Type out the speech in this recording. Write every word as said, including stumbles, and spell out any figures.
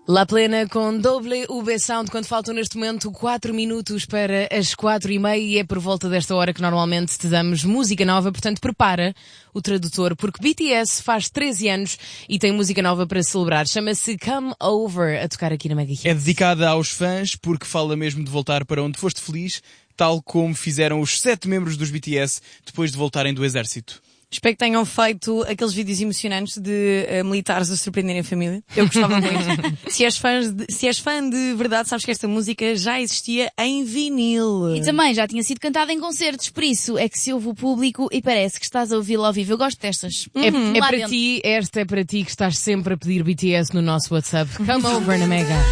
La Plena com Doble U B Sound, quando faltam neste momento quatro minutos para as quatro e meia, e é por volta desta hora que normalmente te damos música nova, portanto prepara o tradutor, porque B T S faz treze anos e tem música nova para celebrar. Chama-se Come Over, a tocar aqui na Mega Hits. É dedicada aos fãs porque fala mesmo de voltar para onde foste feliz, tal como fizeram os sete membros dos B T S depois de voltarem do exército. Espero que tenham feito aqueles vídeos emocionantes de uh, militares a surpreenderem a família. Eu gostava muito. se, és fãs de, se és fã de verdade, sabes que esta música já existia em vinil. E também já tinha sido cantada em concertos, por isso é que se ouve o público e parece que estás a ouvi-la ao vivo. Eu gosto destas. Uhum. É, é Lá para dentro. ti, esta é para ti que estás sempre a pedir B T S no nosso WhatsApp. Come Over na Mega.